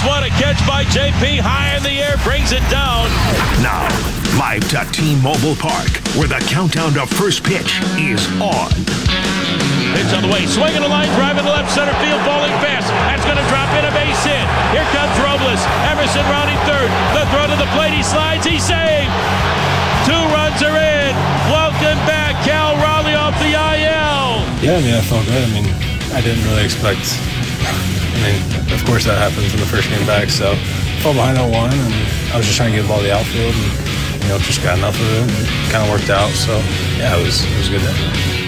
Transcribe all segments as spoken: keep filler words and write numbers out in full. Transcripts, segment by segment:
What a catch by J P, high in the air, brings it down. Now, live to T-Mobile Park, where the countdown to first pitch is on. Pitch on the way, swinging a line, driving to left center field, falling fast. That's going to drop in a base hit. Here comes Robles. Emerson rounding third. The throw to the plate, he slides, he's saved. Two runs are in. Welcome back, Cal Raleigh off the I L. Yeah, I mean, I felt good. I mean, I didn't really expect, I mean, of course that happens in the first game back, so I fell behind oh one, and I was just trying to get the ball to the outfield, and, you know, just got enough of it, and it kind of worked out, so, yeah, it was, it was good day.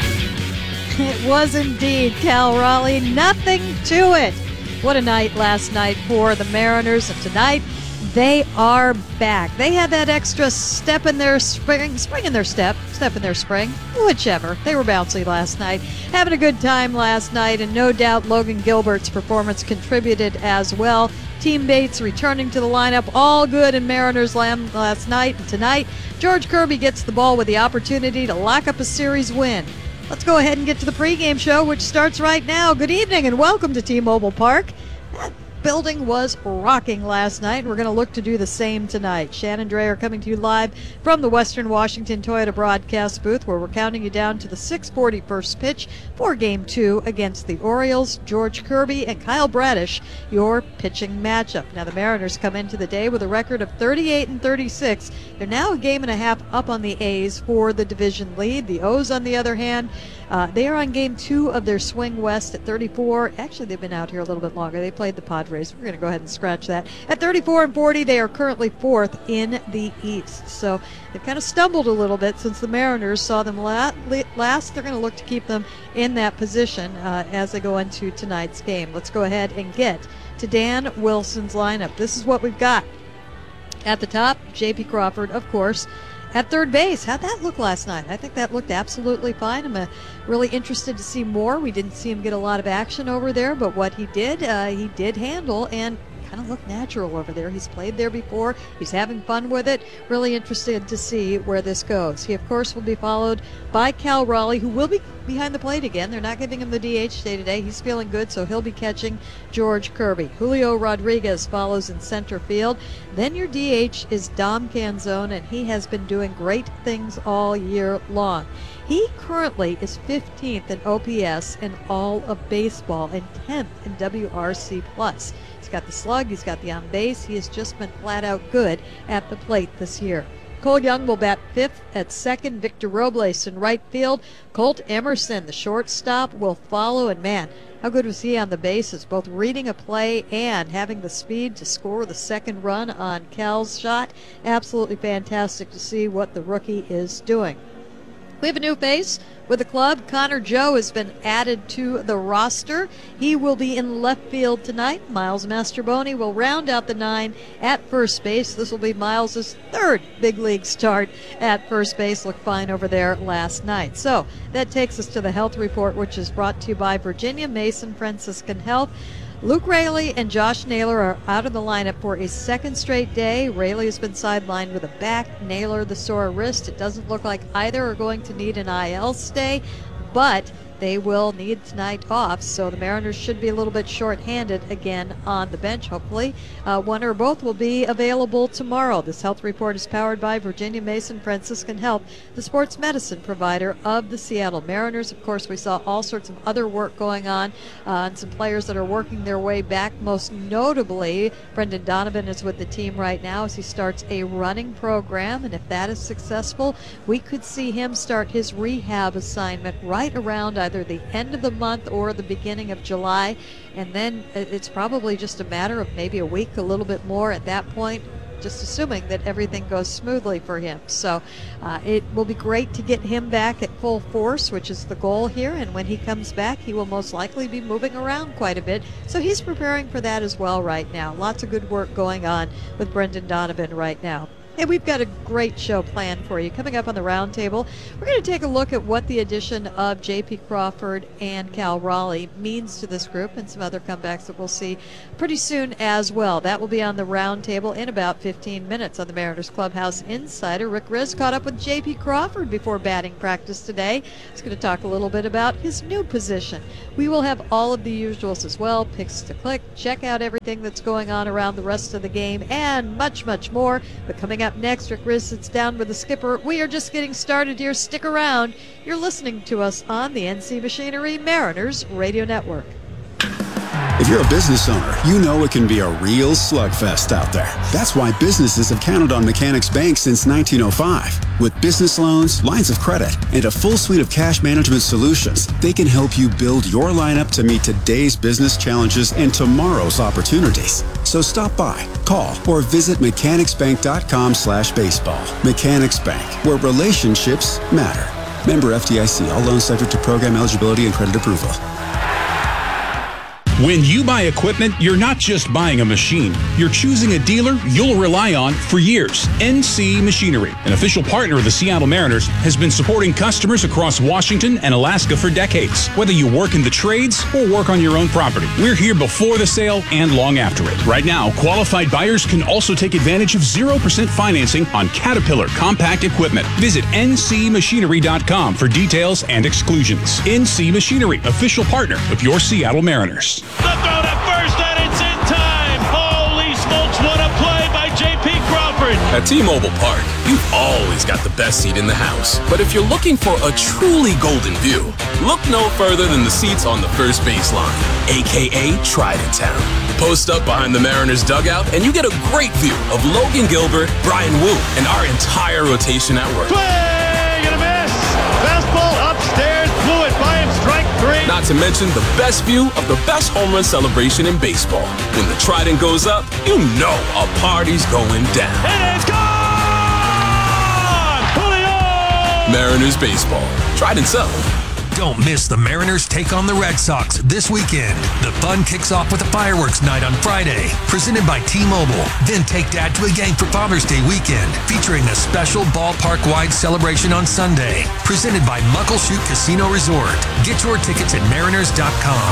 It was indeed, Cal Raleigh. Nothing to it. What a night last night for the Mariners, and tonight they are back. They had that extra step in their spring, spring in their step, step in their spring, whichever. They were bouncy last night, having a good time last night, and no doubt Logan Gilbert's performance contributed as well. Team Bates returning to the lineup, all good in Mariners land last night. And tonight, George Kirby gets the ball with the opportunity to lock up a series win. Let's go ahead and get to the pregame show, which starts right now. Good evening and welcome to T-Mobile Park. That building was rocking last night. We're going to look to do the same tonight. Shannon Drayer coming to you live from the Western Washington Toyota broadcast booth, where we're counting you down to the six forty first pitch for Game two against the Orioles. George Kirby and Kyle Bradish, your pitching matchup. Now the Mariners come into the day with a record of thirty-eight and thirty-six. They're now a game and a half up on the A's for the division lead. The O's, on the other hand, Uh, they are on game two of their swing west at thirty-four. Actually, they've been out here a little bit longer. They played the Padres. We're going to go ahead and scratch that. At thirty-four and forty, they are currently fourth in the East. So they've kind of stumbled a little bit since the Mariners saw them la- last. They're going to look to keep them in that position uh, as they go into tonight's game. Let's go ahead and get to Dan Wilson's lineup. This is what we've got. At the top, J P Crawford, of course. At third base, how'd that look last night? I think that looked absolutely fine. I'm uh, really interested to see more. We didn't see him get a lot of action over there, but what he did, uh, he did handle and kind of looked natural over there. He's played there before. He's having fun with it. Really interested to see where this goes. He, of course, will be followed by Cal Raleigh, who will be behind the plate again. They're not giving him the D H day today. He's feeling good, so he'll be catching George Kirby. Julio Rodriguez follows in center field. Then your D H is Dom Canzone, and he has been doing great things all year long. He currently is fifteenth in O P S in all of baseball and tenth in W R C plus. He's got the slug, he's got the on base. He has just been flat out good at the plate this year. Cole Young will bat fifth. At second, Victor Robles in right field. Colt Emerson, the shortstop, will follow. And man, how good was he on the bases, both reading a play and having the speed to score the second run on Cal's shot. Absolutely fantastic to see what the rookie is doing. We have a new face with the club. Connor Joe has been added to the roster. He will be in left field tonight. Miles Mastroboni will round out the nine at first base. This will be Miles's third big league start at first base. Looked fine over there last night. So that takes us to the health report, which is brought to you by Virginia Mason Franciscan Health. Luke Raley and Josh Naylor are out of the lineup for a second straight day. Raley has been sidelined with a back, Naylor the sore wrist. It doesn't look like either are going to need an I L stay, but they will need tonight off, so the Mariners should be a little bit short-handed again on the bench. Hopefully, uh, one or both will be available tomorrow. This health report is powered by Virginia Mason Franciscan Health, the sports medicine provider of the Seattle Mariners. Of course, we saw all sorts of other work going on uh, and some players that are working their way back. Most notably, Brendan Donovan is with the team right now as he starts a running program, and if that is successful, we could see him start his rehab assignment right around either the end of the month or the beginning of July, and then it's probably just a matter of maybe a week, a little bit more at that point, just assuming that everything goes smoothly for him. So uh, it will be great to get him back at full force, which is the goal here, and when he comes back, he will most likely be moving around quite a bit, so he's preparing for that as well right now. Lots of good work going on with Brendan Donovan right now. Hey, we've got a great show planned for you. Coming up on the roundtable, we're going to take a look at what the addition of J P. Crawford and Cal Raleigh means to this group and some other comebacks that we'll see pretty soon as well. That will be on the roundtable in about fifteen minutes on the Mariners Clubhouse Insider. Rick Riz caught up with J P. Crawford before batting practice today. He's going to talk a little bit about his new position. We will have all of the usuals as well, picks to click, check out everything that's going on around the rest of the game, and much, much more. But coming up next, Rick Riz sits down with the skipper. We are just getting started here. Stick around. You're listening to us on the N C Machinery Mariners Radio Network. If you're a business owner, you know it can be a real slugfest out there. That's why businesses have counted on Mechanics Bank since nineteen oh five. With business loans, lines of credit, and a full suite of cash management solutions, they can help you build your lineup to meet today's business challenges and tomorrow's opportunities. So stop by, call, or visit mechanicsbank.com slash baseball. Mechanics Bank, where relationships matter. Member F D I C. All loans subject to program eligibility and credit approval. When you buy equipment, you're not just buying a machine. You're choosing a dealer you'll rely on for years. N C Machinery, an official partner of the Seattle Mariners, has been supporting customers across Washington and Alaska for decades. Whether you work in the trades or work on your own property, we're here before the sale and long after it. Right now, qualified buyers can also take advantage of zero percent financing on Caterpillar compact equipment. Visit N C machinery dot com for details and exclusions. N C Machinery, official partner of your Seattle Mariners. The throw to first, and it's in time. Holy smokes, what a play by J P. Crawford. At T-Mobile Park, you've always got the best seat in the house. But if you're looking for a truly golden view, look no further than the seats on the first baseline, a k a. Trident Town. Post up behind the Mariners dugout, and you get a great view of Logan Gilbert, Brian Wu, and our entire rotation at work. Swing and a miss. Fastball upstairs, blew it by him, strike three. Not to mention the best view of the best home run celebration in baseball. When the Trident goes up, you know a party's going down. And it's gone! Julio! Mariners baseball. Trident's up. Don't miss the Mariners take on the Red Sox this weekend. The fun kicks off with a fireworks night on Friday, presented by T-Mobile. Then take Dad to a game for Father's Day weekend, featuring a special ballpark-wide celebration on Sunday, presented by Muckleshoot Casino Resort. Get your tickets at mariners dot com.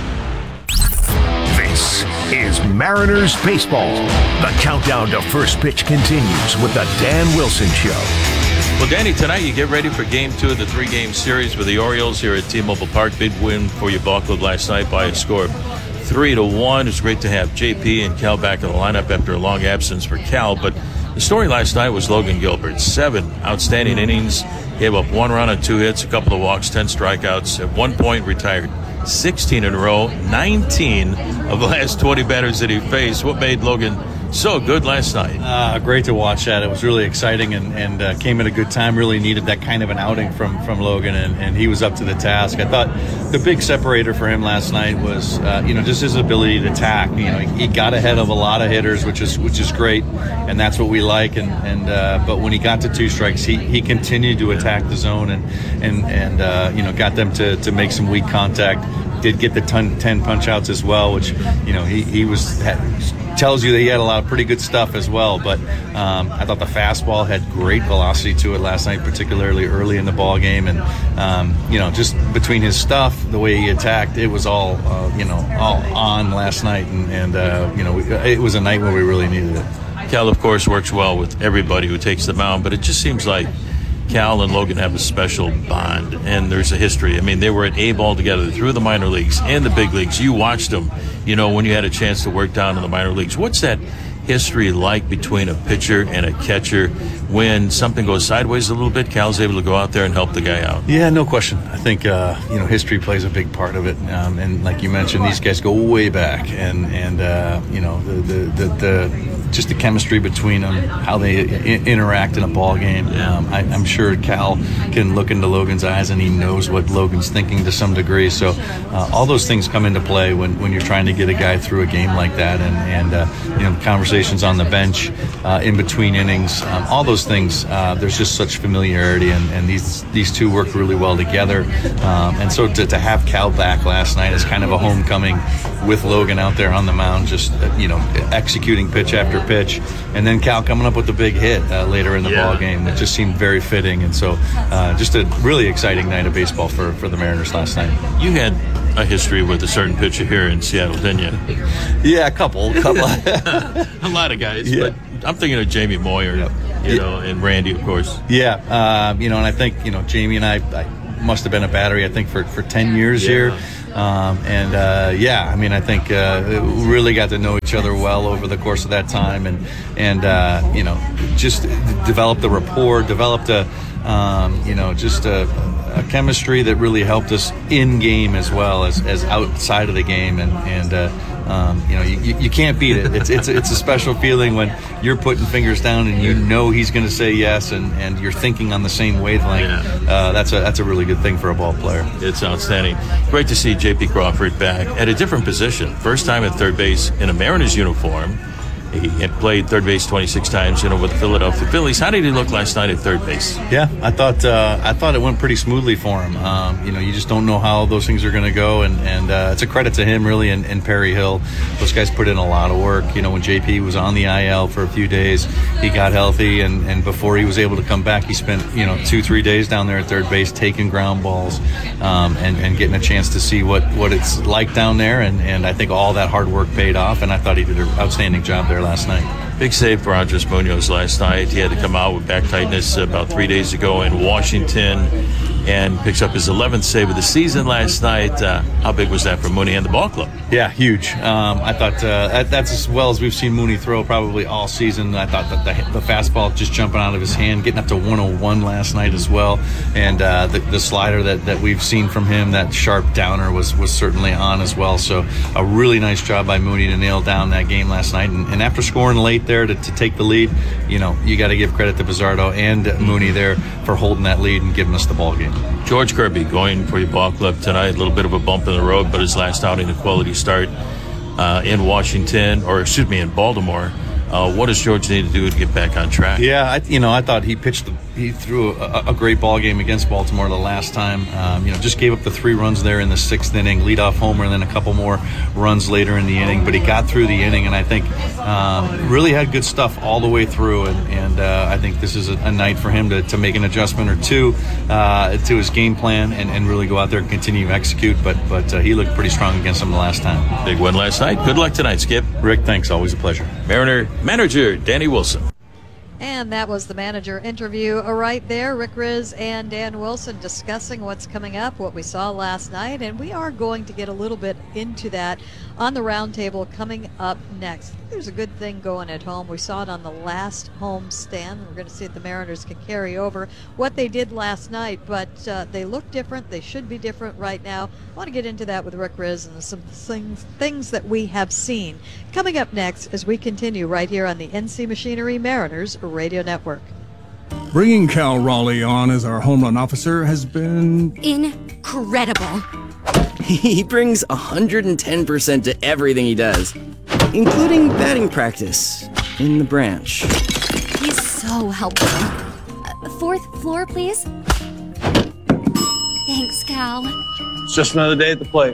This is Mariners Baseball. The countdown to first pitch continues with the Dan Wilson Show. Well, Danny, tonight you get ready for game two of the three-game series with the Orioles here at T-Mobile Park. Big win for your ball club last night by a score of three to one. It's great to have J P and Cal back in the lineup after a long absence for Cal. But the story last night was Logan Gilbert. Seven outstanding innings, gave up one run on two hits, a couple of walks, ten strikeouts. At one point, retired sixteen in a row, nineteen of the last twenty batters that he faced. What made Logan so good last night? Uh, great to watch that. It was really exciting and, and uh, came at a good time. Really needed that kind of an outing from, from Logan, and, and he was up to the task. I thought the big separator for him last night was, uh, you know, just his ability to attack. You know, he, he got ahead of a lot of hitters, which is which is great, and that's what we like. And, and uh, but when he got to two strikes, he, he continued to attack the zone and and and uh, you know, got them to, to make some weak contact. Did get the ton, ten punch outs as well, which, you know, he, he was had, tells you that he had a lot of pretty good stuff as well. But um, I thought the fastball had great velocity to it last night, particularly early in the ball game. And um, you know, just between his stuff, the way he attacked, it was all uh, you know all on last night. And, and uh, you know, it was a night where we really needed it. Cal, of course, works well with everybody who takes the mound, but it just seems like Cal and Logan have a special bond, and there's a history. I mean, they were at A-ball together through the minor leagues and the big leagues. You watched them, you know, when you had a chance to work down in the minor leagues. What's that history like between a pitcher and a catcher when something goes sideways a little bit? Cal's able to go out there and help the guy out. Yeah, no question. I think uh, you know, history plays a big part of it, um, and like you mentioned, these guys go way back, and and uh, you know, the the, the the just the chemistry between them, how they I- interact in a ball game. Um, I, I'm sure Cal can look into Logan's eyes, and he knows what Logan's thinking to some degree. So uh, all those things come into play when, when you're trying to get a guy through a game like that, and and uh, you know, conversations on the bench uh, in between innings, um, all those things. Uh, there's just such familiarity, and, and these these two work really well together. Um, and so to, to have Cal back last night is kind of a homecoming. with Logan out there on the mound, just uh, you know, executing pitch after pitch, and then Cal coming up with a big hit uh, later in the yeah. ball game. It just seemed very fitting, and so uh, just a really exciting night of baseball for, for the Mariners last night. You had a history with a certain pitcher here in Seattle, didn't you? Yeah, a couple, couple. A lot of guys, Yeah. but I'm thinking of Jamie Moyer, Yep. you know, and Randy, of course. Yeah, uh, you know, and I think, you know, Jamie and I, I must have been a battery, I think, for, for ten years Yeah. here. Um, and, uh, yeah, I mean, I think uh, we really got to know each other well over the course of that time, and, and uh, you know, just developed a rapport, developed a, um, you know, just a, a chemistry that really helped us in game as well as, as outside of the game. And, and uh, um, you know, you, you can't beat it. It's, it's, it's a special feeling when you're putting fingers down and you know he's going to say yes, and, and you're thinking on the same wavelength. Yeah. Uh, that's a, that's a really good thing for a ball player. It's outstanding. Great to see J P Crawford back at a different position. First time at third base in a Mariners uniform. He had played third base twenty-six times, you know, with the Philadelphia Phillies. How did he look last night at third base? Yeah, I thought uh, I thought it went pretty smoothly for him. Um, you know, you just don't know how those things are going to go, and, and uh, it's a credit to him really and, and Perry Hill. Those guys put in a lot of work. You know, when J P was on the I L for a few days, he got healthy, and, and before he was able to come back, he spent you know two three days down there at third base taking ground balls, um, and, and getting a chance to see what, what it's like down there. And, and I think all that hard work paid off, and I thought he did an outstanding job there last night. Big save for Andres Munoz last night. He had to come out with back tightness about three days ago in Washington, and picks up his eleventh save of the season last night. Uh, how big was that for Mooney and the ball club? Yeah, huge. Um, I thought uh, that, that's as well as we've seen Mooney throw probably all season. I thought that the, the fastball just jumping out of his hand, getting up to one oh one last night as well. And uh, the, the slider that, that we've seen from him, that sharp downer, was, was certainly on as well. So a really nice job by Mooney to nail down that game last night. And, and after scoring late there to, to take the lead, you know, you got to give credit to Bizzardo and Mooney there for holding that lead and giving us the ball game. George Kirby going for your ball club tonight. A little bit of a bump in the road, but his last outing, a quality start uh, in Washington, or excuse me, in Baltimore. Uh, what does George need to do to get back on track? Yeah, I, you know, I thought he pitched, the, he threw a, a great ball game against Baltimore the last time. Um, you know, just gave up the three runs there in the sixth inning, leadoff homer, and then a couple more runs later in the inning. But he got through the inning, and I think um, really had good stuff all the way through. And, and uh, I think this is a, a night for him to, to make an adjustment or two uh, to his game plan and, and really go out there and continue to execute. But but uh, he looked pretty strong against him the last time. Big win last night. Good luck tonight, Skip. Rick, thanks. Always a pleasure. Mariner manager Danny Wilson. And that was the manager interview right there. Rick Rizzs and Dan Wilson discussing what's coming up, what we saw last night, and we are going to get a little bit into that on the roundtable coming up next. There's a good thing going at home. We saw it on the last home stand. We're going to see if the Mariners can carry over what they did last night, but uh, they look different. They should be different right now. I want to get into that with Rick Rizzs and some things, things that we have seen. Coming up next as we continue right here on the N C Machinery Mariners Radio Network. Bringing Cal Raleigh on as our home run officer has been incredible. He brings one hundred ten percent to everything he does, including batting practice in the branch. He's so helpful. Uh, fourth floor, please. Thanks, Cal. It's just another day at the plate.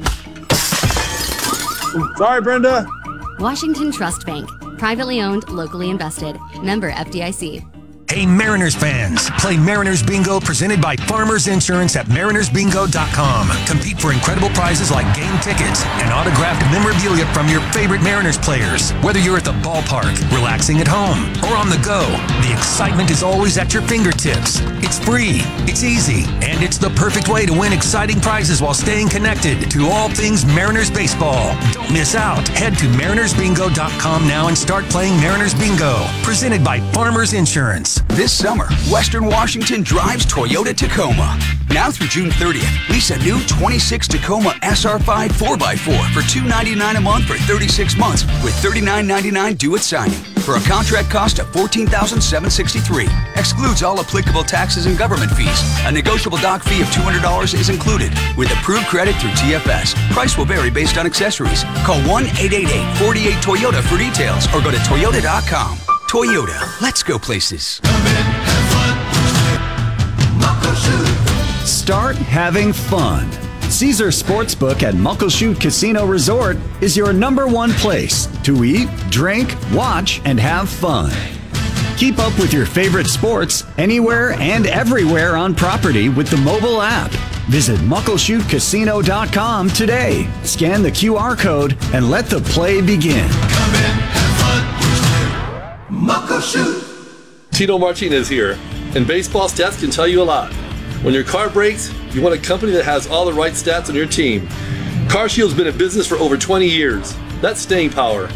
Sorry, Brenda. Washington Trust Bank. Privately owned, locally invested. Member F D I C. Hey Mariners fans, play Mariners Bingo presented by Farmers Insurance at mariners bingo dot com. Compete for incredible prizes like game tickets and autographed memorabilia from your favorite Mariners players. Whether you're at the ballpark, relaxing at home, or on the go, the excitement is always at your fingertips. It's free, it's easy, and it's the perfect way to win exciting prizes while staying connected to all things Mariners baseball. Don't miss out. Head to mariners bingo dot com now and start playing Mariners Bingo, presented by Farmers Insurance. This summer, Western Washington drives Toyota Tacoma. Now through June thirtieth, lease a new twenty-six Tacoma S R five four by four for two hundred ninety-nine dollars a month for thirty-six months with thirty-nine ninety-nine due at signing for a contract cost of fourteen thousand seven hundred sixty-three dollars. Excludes all applicable taxes and government fees. A negotiable dock fee of two hundred dollars is included with approved credit through T F S. Price will vary based on accessories. Call one eight eight eight, four eight Toyota for details or go to toyota dot com. Toyota, let's go places. Start having fun. Caesar Sportsbook at Muckleshoot Casino Resort is your number one place to eat, drink, watch, and have fun. Keep up with your favorite sports anywhere and everywhere on property with the mobile app. Visit muckleshoot casino dot com today. Scan the Q R code and let the play begin. Come in, have fun, Muckleshoot. Tito Martinez here, and baseball stats can tell you a lot. When your car breaks, you want a company that has all the right stats on your team. CarShield's been in business for over twenty years. That's staying power.